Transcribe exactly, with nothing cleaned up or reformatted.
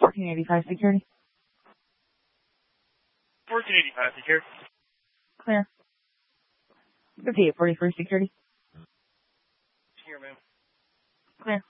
fourteen eighty-five security. fourteen eighty-five security. Clear. fifty-eight forty-three security. Here, ma'am. Clear.